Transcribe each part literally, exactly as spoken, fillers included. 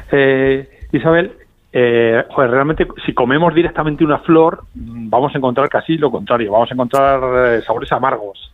eh, Isabel, eh, joder, realmente si comemos directamente una flor, vamos a encontrar casi lo contrario, vamos a encontrar eh, sabores amargos.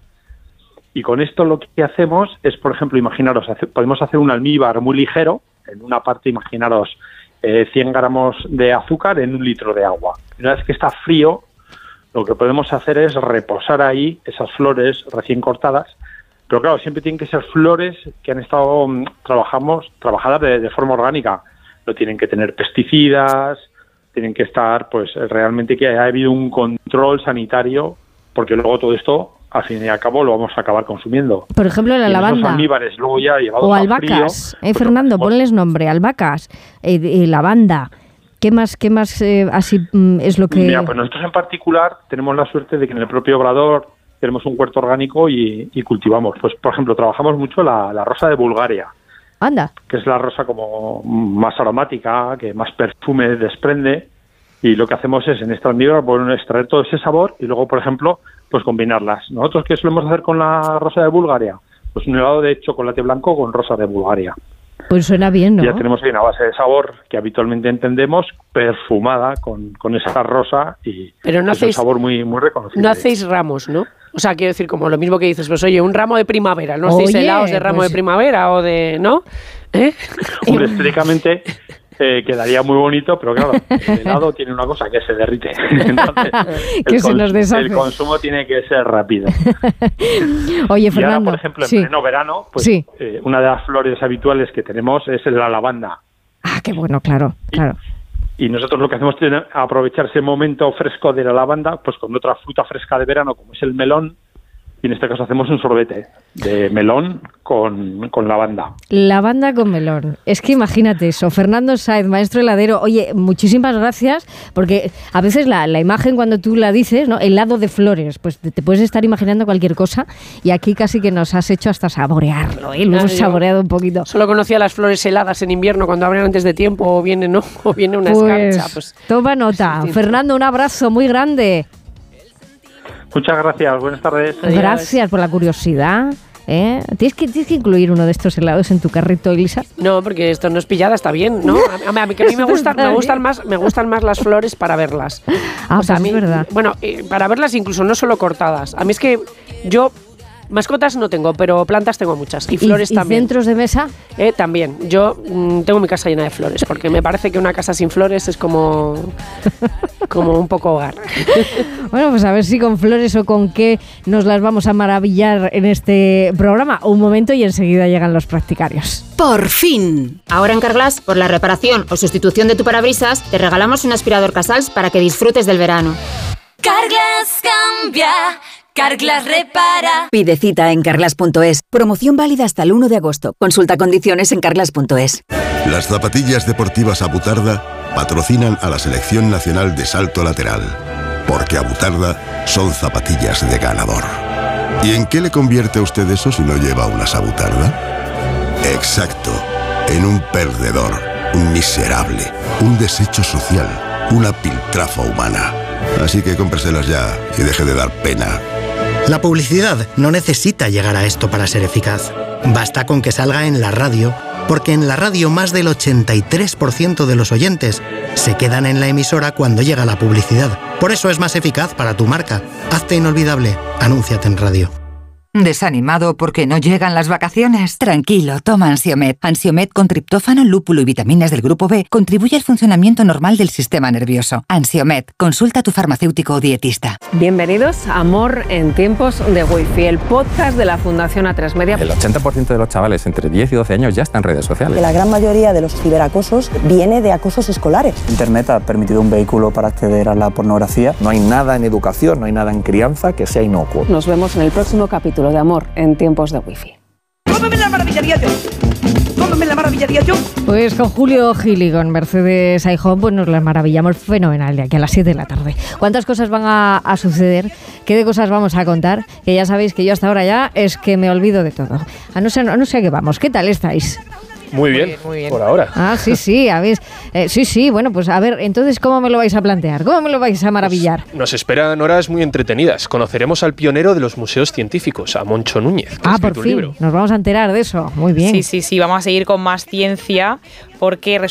Y con esto lo que hacemos es, por ejemplo, imaginaros, hace, podemos hacer un almíbar muy ligero, en una parte, imaginaros, eh, cien gramos de azúcar en un litro de agua. Una vez que está frío, lo que podemos hacer es reposar ahí esas flores recién cortadas, pero claro, siempre tienen que ser flores que han estado trabajamos trabajadas de, de forma orgánica. No tienen que tener pesticidas, tienen que estar, pues, realmente que haya habido un control sanitario, porque luego todo esto, al fin y al cabo, lo vamos a acabar consumiendo. Por ejemplo, la lavanda. Almíbares, luego ya llevados o albahacas, frío, eh, Fernando, pues, ponles nombre, albahacas, eh, eh, lavanda. ¿Qué más, qué más eh, así mm, es lo que...? Mira, pues nosotros en particular tenemos la suerte de que en el propio Obrador tenemos un huerto orgánico y, y cultivamos. Pues, por ejemplo, trabajamos mucho la, la rosa de Bulgaria. Anda. Que es la rosa como más aromática, que más perfume desprende. Y lo que hacemos es, en esta almíbar, bueno, extraer todo ese sabor y luego, por ejemplo, pues combinarlas. ¿Nosotros qué solemos hacer con la rosa de Bulgaria? Pues un helado de chocolate blanco con rosa de Bulgaria. Pues suena bien, ¿no? Ya tenemos ahí una base de sabor que habitualmente entendemos, perfumada con, con esa rosa y Pero no es hacéis, un sabor muy, muy reconocible. No hacéis ramos, ¿no? O sea, quiero decir, como lo mismo que dices, pues oye, un ramo de primavera, ¿no hacéis Oye, helados de ramo pues... de primavera o de... ¿no? ¿Eh? Hombre, estéticamente eh, quedaría muy bonito, pero claro, el helado tiene una cosa que se derrite. Entonces, que se nos deshace. El consumo tiene que ser rápido. Oye, Fernando. Y ahora, por ejemplo, en sí. pleno verano, pues sí. eh, una de las flores habituales que tenemos es la lavanda. Ah, qué bueno, claro, claro. Y, y nosotros lo que hacemos es aprovechar ese momento fresco de la lavanda, pues con otra fruta fresca de verano, como es el melón. Y en este caso hacemos un sorbete de melón con, con lavanda. Lavanda con melón. Es que imagínate eso. Fernando Sáez, maestro heladero. Oye, muchísimas gracias, porque a veces la, la imagen cuando tú la dices, ¿no? Helado de flores, pues te, te puedes estar imaginando cualquier cosa y aquí casi que nos has hecho hasta saborearlo, ¿eh? Lo hemos saboreado un poquito. Solo conocía las flores heladas en invierno cuando abren antes de tiempo o viene, ¿no? O viene una pues, escarcha. Pues toma nota. Sí, Fernando, un abrazo muy grande. Muchas gracias, buenas tardes. Gracias por la curiosidad. ¿Eh? ¿Tienes que, tienes que incluir uno de estos helados en tu carrito, Elisa? No, porque esto no es pillada, está bien, ¿no? A, a, mí, que a mí me gustan, me gustan más, me gustan más las flores para verlas. Ah, o sea, pues a mí, es verdad. Bueno, eh, para verlas incluso no solo cortadas. A mí es que yo mascotas no tengo, pero plantas tengo muchas y flores ¿Y, también. ¿Y centros de mesa? Eh, también. Yo mmm, tengo mi casa llena de flores, porque me parece que una casa sin flores es como, como un poco hogar. Bueno, pues a ver si con flores o con qué nos las vamos a maravillar en este programa. Un momento y enseguida llegan los practicarios. ¡Por fin! Ahora en Carglass, por la reparación o sustitución de tu parabrisas, te regalamos un aspirador Casals para que disfrutes del verano. Carglass cambia, Carglass repara. Pide cita en carglass punto es. Promoción válida hasta el uno de agosto. Consulta condiciones en carglass punto es. Las zapatillas deportivas Abutarda patrocinan a la Selección Nacional de Salto Lateral. Porque Abutarda son zapatillas de ganador. ¿Y en qué le convierte a usted eso si no lleva unas Abutarda? Exacto, en un perdedor, un miserable, un desecho social, una piltrafa humana. Así que cómpreselas ya y deje de dar pena. La publicidad no necesita llegar a esto para ser eficaz. Basta con que salga en la radio, porque en la radio más del ochenta y tres por ciento de los oyentes se quedan en la emisora cuando llega la publicidad. Por eso es más eficaz para tu marca. Hazte inolvidable. Anúnciate en radio. ¿Desanimado porque no llegan las vacaciones? Tranquilo, toma Ansiomed. Ansiomed con triptófano, lúpulo y vitaminas del grupo B contribuye al funcionamiento normal del sistema nervioso. Ansiomed, consulta a tu farmacéutico o dietista. Bienvenidos a Amor en tiempos de Wi-Fi, el podcast de la Fundación A tres Media. El ochenta por ciento de los chavales entre diez y doce años ya están en redes sociales. Que la gran mayoría de los ciberacosos viene de acosos escolares. Internet ha permitido un vehículo para acceder a la pornografía. No hay nada en educación, no hay nada en crianza que sea inocuo. Nos vemos en el próximo capítulo de Amor en tiempos de Wi-Fi. ¡Cómeme la maravillaría yo! ¡Cómeme la maravillaría yo! Pues con Julio Gil y con Mercedes Aijón pues nos las maravillamos fenomenal de aquí a las siete de la tarde. ¿Cuántas cosas van a, a suceder? ¿Qué de cosas vamos a contar? Que ya sabéis que yo hasta ahora ya es que me olvido de todo. A no ser, a no sé a qué vamos. ¿Qué tal estáis? Muy bien, muy bien, muy bien, por ahora. Ah, sí, sí, a ver, eh, sí, sí, bueno, pues a ver, entonces, ¿cómo me lo vais a plantear? ¿Cómo me lo vais a maravillar? Pues nos esperan horas muy entretenidas. Conoceremos al pionero de los museos científicos, a Moncho Núñez, que ah, ha escrito por fin, un libro. Nos vamos a enterar de eso, muy bien. Sí, sí, sí, vamos a seguir con más ciencia, porque